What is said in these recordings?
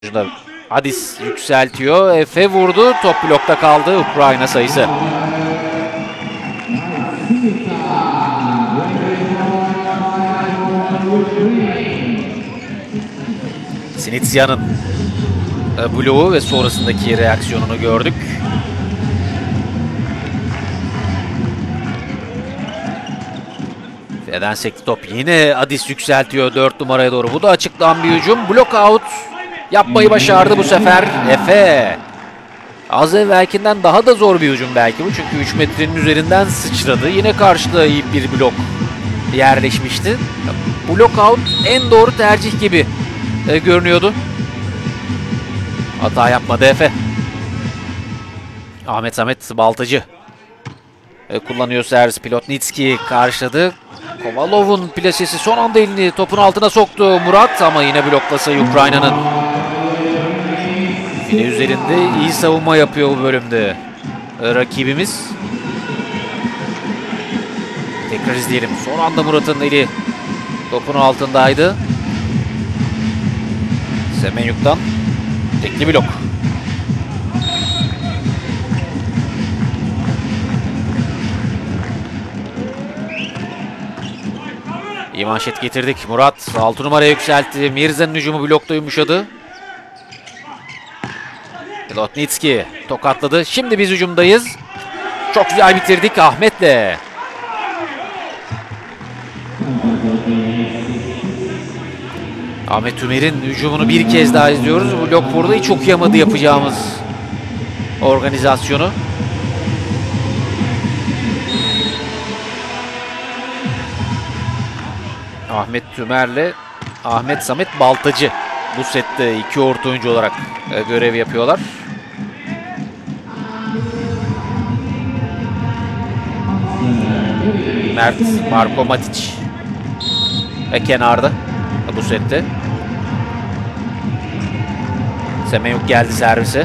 Adis yükseltiyor. Efe vurdu. Top blokta kaldı. Ukrayna sayısı. Sinitsia'nın bloğu ve sonrasındaki reaksiyonunu gördük. Feden sekti top. Yine Adis yükseltiyor 4 numaraya doğru. Bu da açıktan bir hücum. Block out yapmayı başardı bu sefer Efe. Az evvelkinden daha da zor bir hücum belki bu. Çünkü 3 metrenin üzerinden sıçradı. Yine karşıda iyi bir blok yerleşmişti. Block out en doğru tercih gibi görünüyordu. Hata yapmadı Efe. Ahmet Samet Baltacı kullanıyor servis. Pilotnitski karşıladı. Kovalov'un plasesi son anda elini topun altına soktu Murat ama yine bloklasa Ukrayna'nın. File üzerinde iyi savunma yapıyor bu bölümde rakibimiz. Tekrar izleyelim. Son anda Murat'ın eli topun altındaydı. Semenyuk'tan tekli blok. İyi manşet getirdik. Murat 6 numaraya yükseltti. Mirza'nın hücumu blokta yumuşadı. Pilotnitski tokatladı. Şimdi biz hücumdayız. Çok güzel bitirdik Ahmet'le. Ahmet Tümer'in hücumunu bir kez daha izliyoruz. Blok burada hiç okuyamadı yapacağımız organizasyonu. Ahmet Tümer'le Ahmet Samet Baltacı bu sette iki orta oyuncu olarak görev yapıyorlar. Mert, Marko Matic ve kenarda bu sette. Semenyuk geldi servise.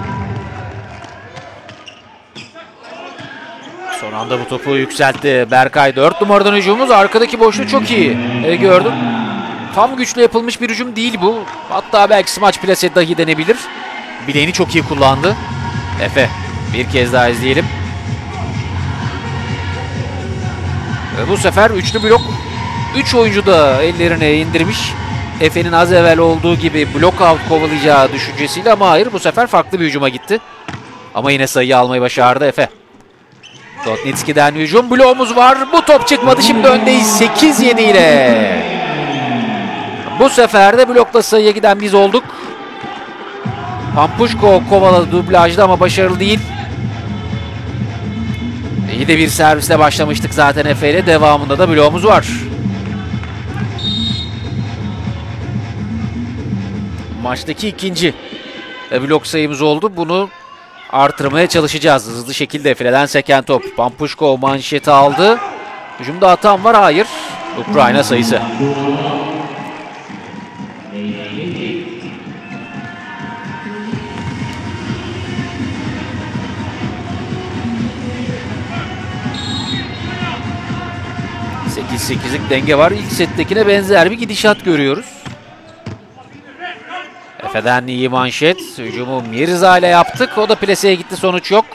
Son anda bu topu yükseltti Berkay. 4 numaradan hücumumuz. Arkadaki boşluğu çok iyi gördüm. Tam güçlü yapılmış bir hücum değil bu. Hatta belki smaç plase dahi denebilir. Bileğini çok iyi kullandı. Efe bir kez daha izleyelim. Bu sefer üçlü blok. 3 oyuncu da ellerine indirmiş. Efe'nin az evvel olduğu gibi block out kovalayacağı düşüncesiyle ama hayır bu sefer farklı bir hücuma gitti. Ama yine sayıyı almayı başardı Efe. Pilotnitski'den hücum bloğumuz var. Bu top çıkmadı. Şimdi öndeyiz 8-7 ile. Bu sefer de blokla sayıya giden biz olduk. Pampuşko kovaladı dublajda ama başarılı değil. İyi de bir servisle başlamıştık zaten Efe ile. Devamında da bloğumuz var. Maçtaki ikinci blok sayımız oldu. Bunu artırmaya çalışacağız. Hızlı şekilde fileden seken top. Pampuşko manşeti aldı. Hücumda hatam var. Hayır. Ukrayna sayısı. %8'lik denge var. İlk settekine benzer bir gidişat görüyoruz. Efe'den iyi manşet. Hücumu Mirza ile yaptık. O da plaseye gitti. Sonuç yok.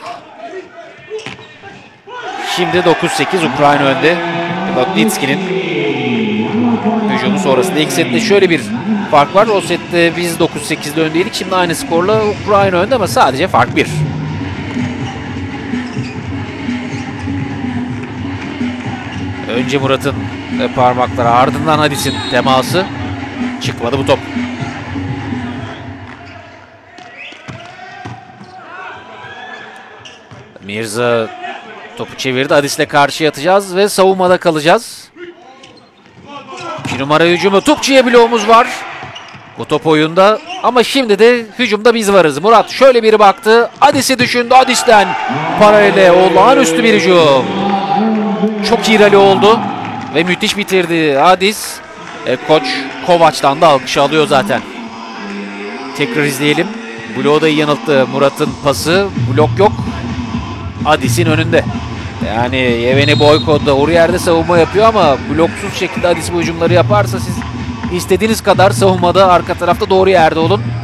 Şimdi 9-8 Ukrayna önde. Pilotnitski'nin hücumu sonrasında ilk sette şöyle bir fark var. O sette biz 9-8'de öndeydik. Şimdi aynı skorla Ukrayna önde ama sadece fark 1. Önce Murat'ın parmakları, ardından Adis'in teması. Çıkmadı bu top. Mirza topu çevirdi. Adis'le karşıya atacağız ve savunmada kalacağız. 2 numara hücumu. Tupçu'ya bloğumuz var. Bu top oyunda ama şimdi de hücumda biz varız. Murat şöyle bir baktı. Adis'i düşündü. Adis'ten paralele olağanüstü bir hücum. Çok iyi rally oldu ve müthiş bitirdi Adis. Koç Kovaç'tan da alkış alıyor zaten. Tekrar izleyelim. Bloğu da iyi yanılttı Murat'ın pası. Blok yok. Adis'in önünde. Yani Yevgeni Boyko da oraya yerde savunma yapıyor ama bloksuz şekilde Adis bu hücumları yaparsa siz istediğiniz kadar savunmada arka tarafta doğru yerde olun.